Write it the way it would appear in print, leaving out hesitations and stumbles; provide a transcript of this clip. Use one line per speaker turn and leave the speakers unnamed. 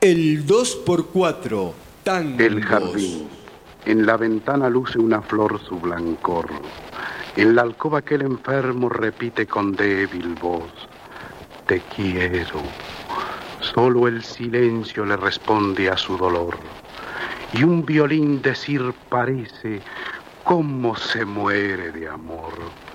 El 2x4, tangos.
El jardín. En la ventana luce una flor su blancor. En la alcoba aquel enfermo repite con débil voz: te quiero. Solo el silencio le responde a su dolor. Y un violín decir parece: cómo se muere de amor.